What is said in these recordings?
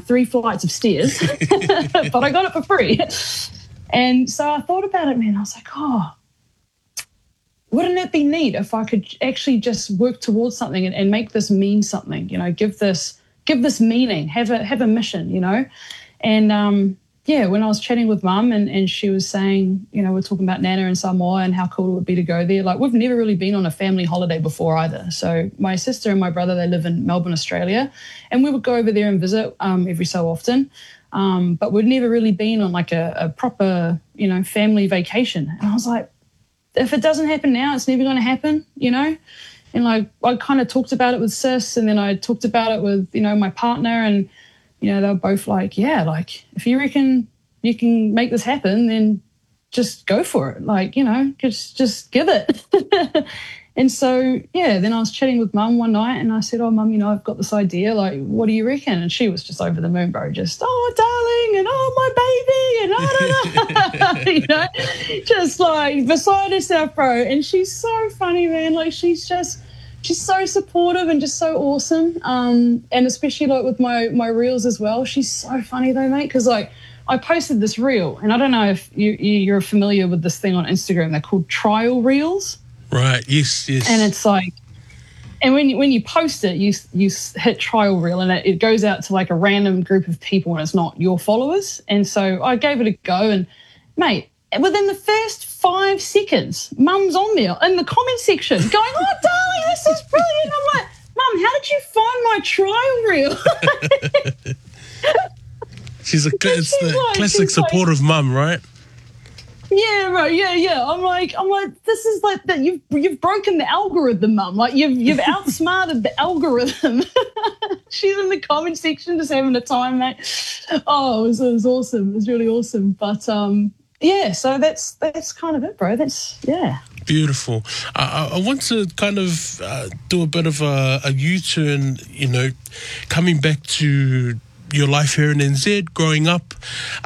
3 flights of stairs, but I got it for free. And so I thought about it, man. I was like, oh, wouldn't it be neat if I could actually just work towards something and make this mean something, you know, give this meaning, have a mission, you know? And yeah, when I was chatting with Mum and she was saying, you know, we're talking about Nana and Samoa and how cool it would be to go there. Like, we've never really been on a family holiday before either. So my sister and my brother, they live in Melbourne, Australia, and we would go over there and visit every so often. But we'd never really been on like a proper, you know, family vacation. And I was like, if it doesn't happen now, it's never going to happen, you know? And like, I kind of talked about it with Sis, and then I talked about it with, you know, my partner, and, you know, they were both like, yeah, like, if you reckon you can make this happen, then just go for it. Like, you know, just give it. And so, yeah, then I was chatting with Mum one night and I said, oh, Mum, you know, I've got this idea. Like, what do you reckon? And she was just over the moon, bro. Just, oh, darling, and oh, my baby, and oh, you know, just like beside herself, bro. And she's so funny, man. Like, she's so supportive and just so awesome. And especially like with my reels as well. She's so funny though, mate, because like I posted this reel, and I don't know if you're familiar with this thing on Instagram. They're called trial reels. Right. Yes. And it's like, and when you post it, you hit trial reel, and it goes out to like a random group of people, and it's not your followers. And so I gave it a go, and mate, within the first 5 seconds, Mum's on there in the comment section going, oh, darling, this is brilliant. I'm like, Mum, how did you find my trial reel? It's the classic supportive mum, right? Yeah, right. Yeah. I'm like, this is like that. You've broken the algorithm, Mum. Like you've outsmarted the algorithm. She's in the comment section just having a time, mate. Oh, it was awesome. It was really awesome. But yeah, so that's kind of it, bro. Yeah. Beautiful. I want to kind of do a bit of a U-turn, you know, coming back to your life here in NZ, growing up,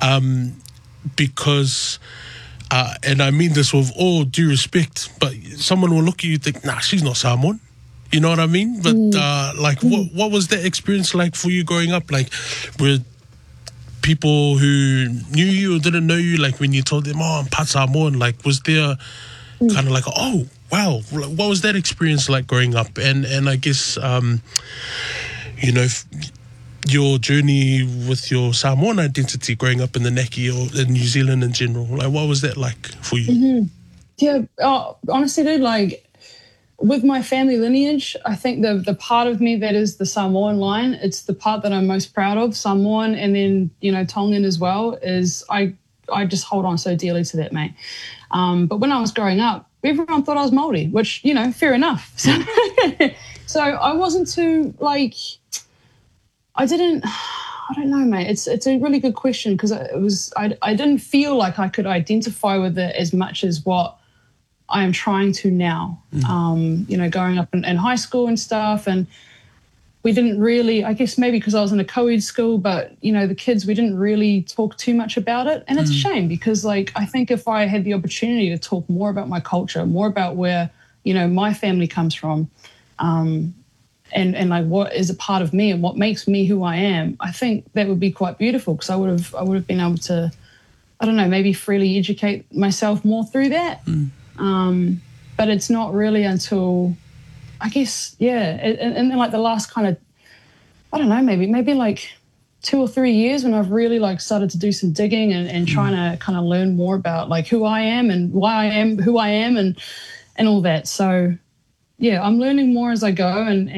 because, and I mean this with all due respect, but someone will look at you and think, nah, she's not Samoan. You know what I mean? But what was that experience like for you growing up? Like, were people who knew you or didn't know you, like when you told them, oh, I'm part Samoan, like was there kind of like, oh, wow, what was that experience like growing up? And I guess, you know, your journey with your Samoan identity growing up in the Naki or in New Zealand in general, like what was that like for you? Mm-hmm. Yeah, honestly, dude, like with my family lineage, I think the part of me that is the Samoan line, it's the part that I'm most proud of, Samoan, and then, you know, Tongan as well, is I just hold on so dearly to that, mate. But when I was growing up, everyone thought I was Māori, which, you know, fair enough. So I wasn't too, like, I don't know, mate. It's a really good question, because I didn't feel like I could identify with it as much as what I am trying to now. You know, growing up in high school and stuff, and we didn't really, I guess maybe because I was in a co-ed school, but, you know, the kids, we didn't really talk too much about it. And it's a shame, because, like, I think if I had the opportunity to talk more about my culture, more about where, you know, my family comes from, and like what is a part of me and what makes me who I am, I think that would be quite beautiful, because I would have been able to, I don't know, maybe freely educate myself more through that. But it's not really until, I guess, yeah, and then like the last kind of, I don't know, maybe like 2 or 3 years when I've really like started to do some digging and trying to kind of learn more about like who I am and why I am who I am and all that. So yeah, I'm learning more as I go, and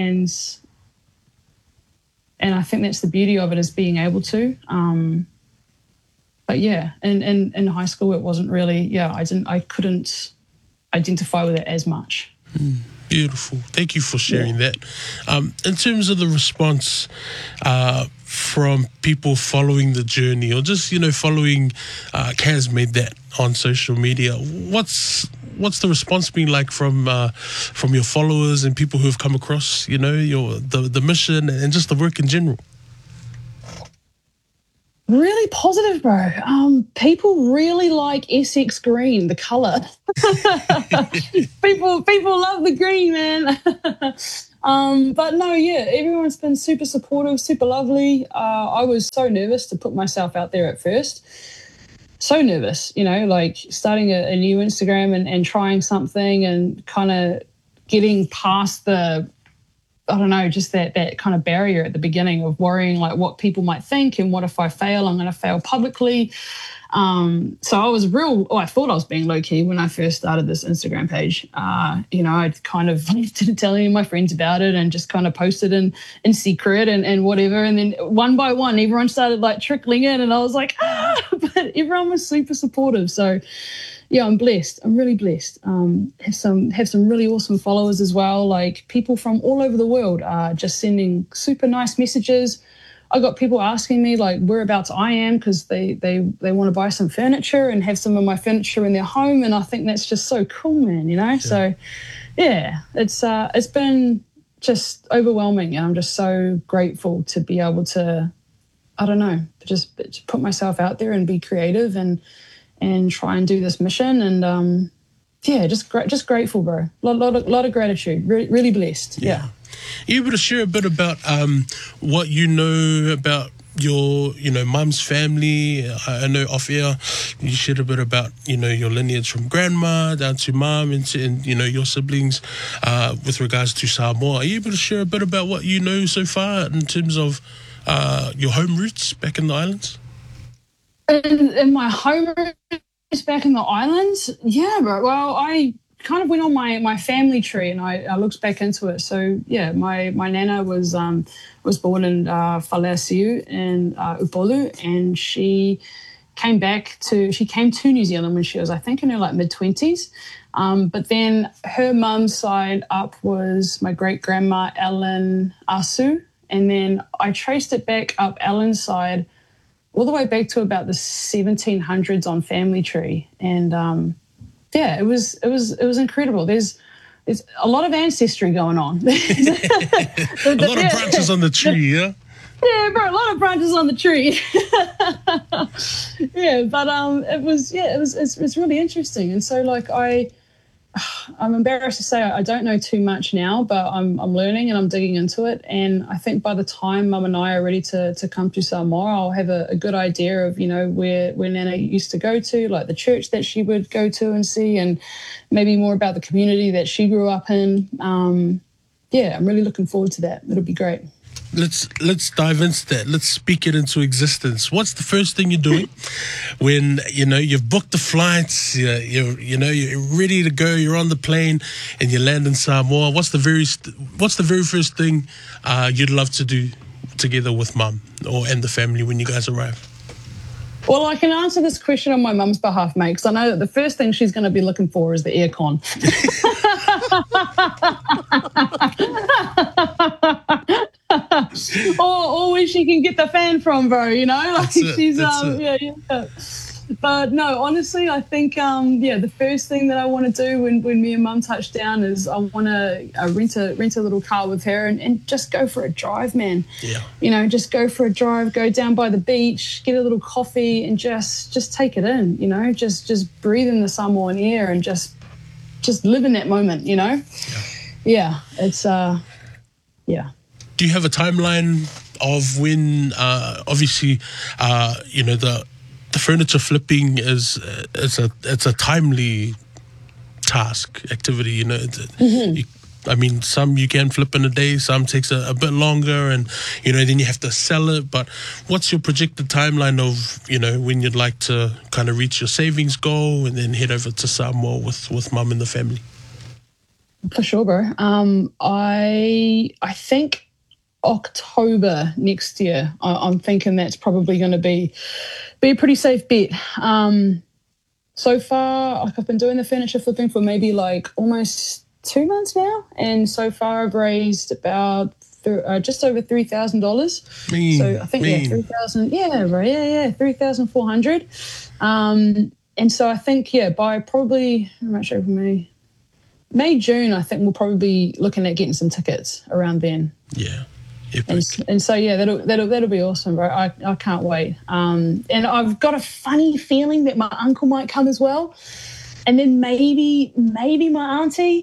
I think that's the beauty of it, is being able to. But yeah, in high school it wasn't really, yeah, I couldn't identify with it as much. Beautiful. Thank you for sharing that. In terms of the response from people following the journey, or just, you know, following Kaz made that on social media, what's the response been like from your followers and people who have come across, you know, the mission and just the work in general? Really positive, bro. People really like SX green, the colour. people love the green, man. But no, yeah, everyone's been super supportive, super lovely. I was so nervous to put myself out there at first. So nervous, like starting a new Instagram and trying something and kind of getting past the, I don't know, just that kind of barrier at the beginning of worrying like what people might think and what if I fail, I'm going to fail publicly. So I thought I was being low key when I first started this Instagram page. I kind of didn't tell any of my friends about it and just kind of posted in secret and whatever. And then one by one, everyone started like trickling in and I was like, but everyone was super supportive. So yeah, I'm blessed. I'm really blessed. Have some really awesome followers as well. Like people from all over the world are just sending super nice messages. I got people asking me like whereabouts I am because they want to buy some furniture and have some of my furniture in their home, and I think that's just so cool, man. Yeah. So yeah, it's been just overwhelming, and I'm just so grateful to be able to, I don't know, just put myself out there and be creative and try and do this mission, and just grateful, bro. Lot of gratitude. Really blessed. Yeah. Are you able to share a bit about what you know about your, mum's family? I know off air you shared a bit about, your lineage from grandma down to mum and your siblings with regards to Samoa. Are you able to share a bit about what you know so far in terms of your home roots back in the islands? In my home roots back in the islands? Yeah, bro. Well, I kind of went on my family tree and I looked back into it. So yeah, my nana was born in Whalaesiu in Upolu, and she came to New Zealand when she was, I think, in her like mid-20s. But then her mum's side up was my great grandma Ellen Asu, and then I traced it back up Ellen's side all the way back to about the 1700s on family tree, and it was incredible. There's a lot of ancestry going on. A lot of branches on the tree, yeah? Yeah, bro, a lot of branches on the tree. Yeah, but it's really interesting. And so like I'm embarrassed to say I don't know too much now, but I'm learning and I'm digging into it. And I think by the time Mum and I are ready to come to Samoa, I'll have a good idea of, where Nana used to go to, like the church that she would go to and see, and maybe more about the community that she grew up in. I'm really looking forward to that. It'll be great. Let's dive into that. Let's speak it into existence. What's the first thing you're doing when you've booked the flights, you're ready to go, you're on the plane, and you land in Samoa? What's the very first thing you'd love to do together with Mum and the family when you guys arrive? Well, I can answer this question on my mum's behalf, mate, because I know that the first thing she's going to be looking for is the aircon. or where she can get the fan from, bro. Like she's yeah. But no, honestly, I think the first thing that I want to do when me and Mum touch down is I want to rent a little car with her and just go for a drive, man. Yeah. Just go for a drive, go down by the beach, get a little coffee, and just take it in. Just breathe in the Samoan air and just live in that moment. Yeah. It's yeah. Do you have a timeline of when? Obviously, the furniture flipping is a timely task activity. Some you can flip in a day, some takes a bit longer, and then you have to sell it. But what's your projected timeline of when you'd like to kind of reach your savings goal and then head over to Samoa with Mum and the family? For sure, bro. I think October next year. I'm thinking that's probably going to be a pretty safe bet. So far, like I've been doing the furniture flipping for maybe like almost 2 months now, and so far I've raised about just over $3,000. So I think 3,000. Yeah, right. Yeah, 3,400. And so I think by probably how much over May, June, I think we'll probably be looking at getting some tickets around then. Yeah. And so that'll be awesome, bro. I can't wait. And I've got a funny feeling that my uncle might come as well, and then maybe my auntie.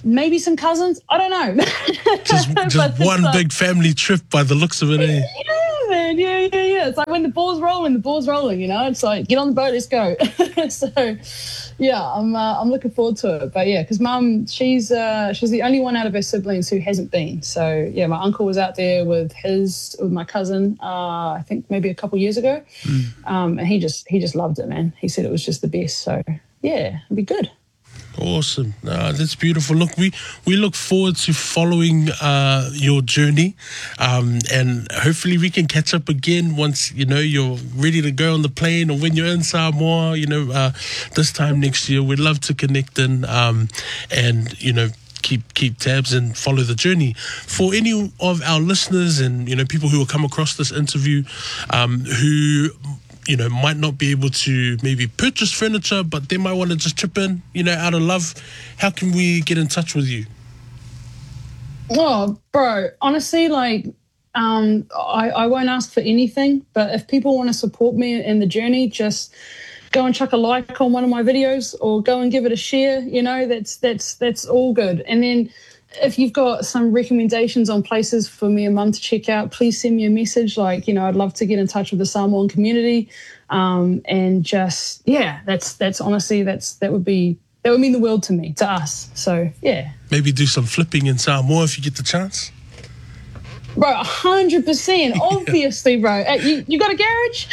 maybe some cousins. I don't know. Just one big family trip by the looks of it, eh? Yeah, man. Yeah. It's like when the ball's rolling, you know? It's like, get on the boat, let's go. So, yeah, I'm looking forward to it. But, yeah, because Mum, she's the only one out of her siblings who hasn't been. So, yeah, my uncle was out there with my cousin, I think maybe a couple years ago. And he just loved it, man. He said it was just the best. So, yeah, it'd be good. Awesome. That's beautiful. Look, we look forward to following your journey, and hopefully we can catch up again once, you know, you're ready to go on the plane, or when you're in Samoa, you know, this time next year. We'd love to connect and, you know, keep tabs and follow the journey. For any of our listeners and, you know, people who will come across this interview, who, you know, might not be able to maybe purchase furniture, but they might want to just chip in, you know, out of love, how can we get in touch with you? Oh, bro, honestly, like, I won't ask for anything, but if people want to support me in the journey, just go and chuck a like on one of my videos or go and give it a share. You know, that's all good. And then if you've got some recommendations on places for me and Mum to check out, please send me a message. Like, you know, I'd love to get in touch with the Samoan community, and just, yeah, that's honestly, that would mean the world to me, to us. So yeah, maybe do some flipping in Samoa if you get the chance. Bro, 100%, obviously, bro. You got a garage?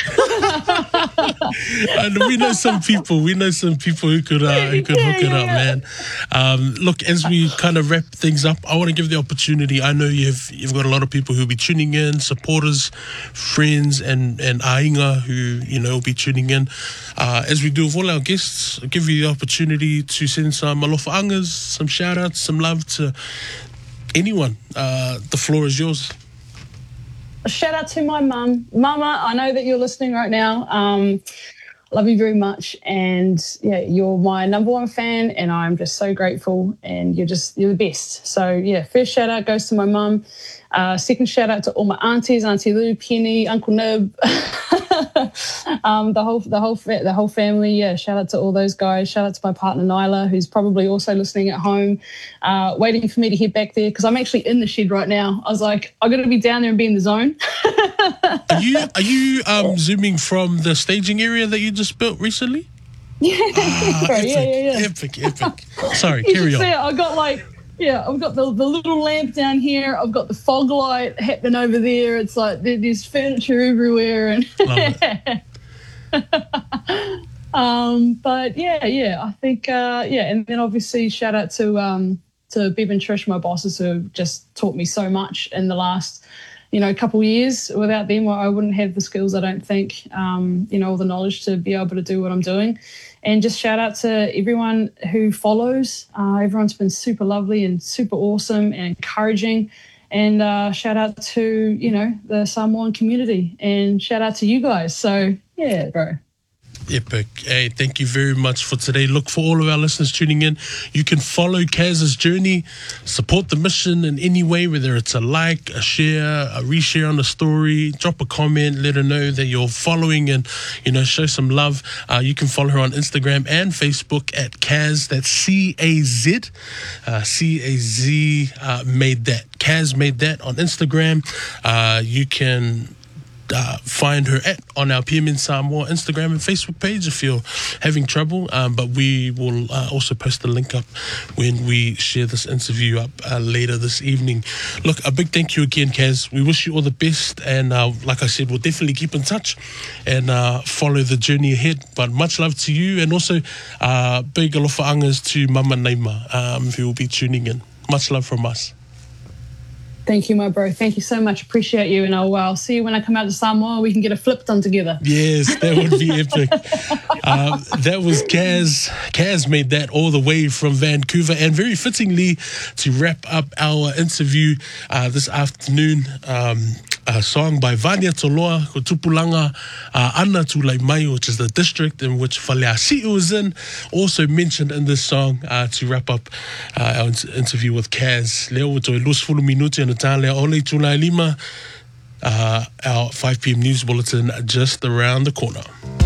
And we know some people who could hook it up, man. Look, as we kind of wrap things up, I want to give the opportunity. I know you've got a lot of people who'll be tuning in, supporters, friends, and ainga who, you know, will be tuning in. As we do with all our guests, I'll give you the opportunity to send some alofa angas, some shout outs, some love to anyone. The floor is yours. A shout out to my mum. Mama, I know that you're listening right now. Love you very much. And yeah, you're my number one fan, and I'm just so grateful, and you're the best. So yeah, first shout out goes to my mum. Second shout out to all my aunties, Auntie Lou, Penny, Uncle Nib, the whole family. Yeah, shout out to all those guys. Shout out to my partner Nyla, who's probably also listening at home, waiting for me to head back there because I'm actually in the shed right now. I was like, I got to be down there and be in the zone. Are you zooming from the staging area that you just built recently? Yeah, yeah. Epic. Sorry, carry on. I've got the little lamp down here. I've got the fog light happening over there. It's like there's furniture everywhere. And Love it. But yeah, I think and then obviously shout out to Bev and Trish, my bosses, who have just taught me so much in the last, you know, couple of years. Without them, I wouldn't have the skills, I don't think, you know, all the knowledge to be able to do what I'm doing. And just shout out to everyone who follows. Everyone's been super lovely and super awesome and encouraging. And shout out to, you know, the Samoan community. And shout out to you guys. So, yeah, bro. Epic. Hey, thank you very much for today. Look, for all of our listeners tuning in, you can follow Kaz's journey, support the mission in any way, whether it's a like, a share, a reshare on the story, drop a comment, let her know that you're following and, you know, show some love. You can follow her on Instagram and Facebook at Kaz, that's C-A-Z, C-A-Z made that. Kaz made that on Instagram. You can find her on our PMN Samoa Instagram and Facebook page if you're having trouble, but we will also post the link up when we share this interview up later this evening. Look, a big thank you again, Kaz. We wish you all the best, and like I said, we'll definitely keep in touch and follow the journey ahead. But much love to you, and also big alofa angas to Mama Neima, who will be tuning in. Much love from us. Thank you, my bro. Thank you so much. Appreciate you. And I'll see you when I come out to Samoa. We can get a flip done together. Yes, that would be epic. That was Kaz. Kaz made that all the way from Vancouver. And very fittingly, to wrap up our interview this afternoon, a song by Vania Toloa, ko Tupulanga, Ana Tulai Mai, which is the district in which Faleasi'u is in, also mentioned in this song to wrap up our interview with Kaz. Leo to lus fulu minuti na tā leo ole tūnai lima, our 5 p.m. news bulletin just around the corner.